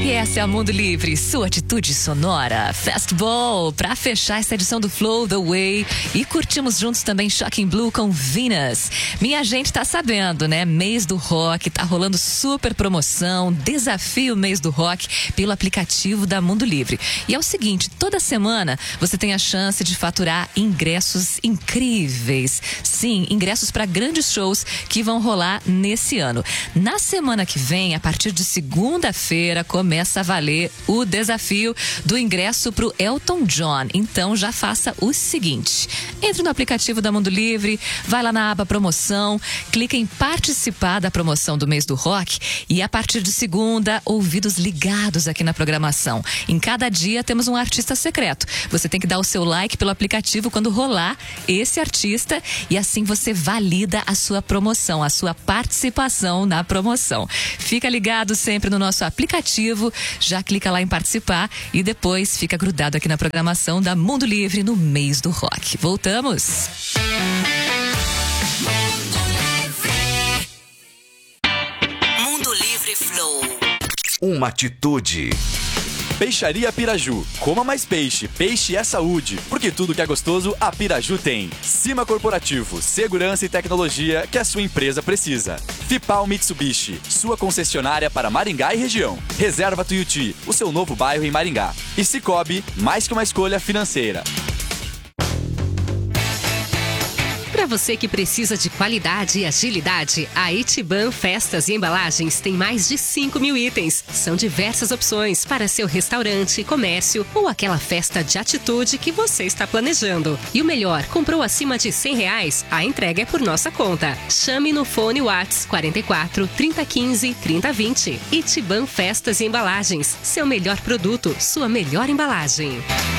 E essa é a Mundo Livre, sua atitude sonora. Fastball, pra fechar essa edição do Flow The Way. E curtimos juntos também Shocking Blue com Venus. Minha gente tá sabendo, né? Mês do Rock, tá rolando super promoção, desafio Mês do Rock pelo aplicativo da Mundo Livre. E é o seguinte, toda semana você tem a chance de faturar ingressos incríveis. Sim, ingressos para grandes shows que vão rolar nesse ano. Na semana que vem, a partir de segunda-feira, começa a valer o desafio do ingresso pro Elton John. Então já faça o seguinte: entre no aplicativo da Mundo Livre, vai lá na aba promoção, clica em participar da promoção do Mês do Rock e a partir de segunda, ouvidos ligados aqui na programação. Em cada dia temos um artista secreto. Você tem que dar o seu like pelo aplicativo quando rolar esse artista e assim você valida a sua promoção, a sua participação na promoção. Fica ligado sempre no nosso aplicativo, já clica lá em participar e depois fica grudado aqui na programação da Mundo Livre no Mês do Rock. Voltamos! Mundo Livre Flow. Uma atitude. Peixaria Piraju. Coma mais peixe. Peixe é saúde. Porque tudo que é gostoso, a Piraju tem. Cima Corporativo. Segurança e tecnologia que a sua empresa precisa. Fipal Mitsubishi. Sua concessionária para Maringá e região. Reserva Tuiuti. O seu novo bairro em Maringá. E Cicobi. Mais que uma escolha financeira. Para você que precisa de qualidade e agilidade, a Itiban Festas e Embalagens tem mais de 5.000 itens. São diversas opções para seu restaurante, comércio ou aquela festa de atitude que você está planejando. E o melhor, comprou acima de R$100, a entrega é por nossa conta. Chame no fone WhatsApp 44 3015 3020. Itiban Festas e Embalagens. Seu melhor produto, sua melhor embalagem.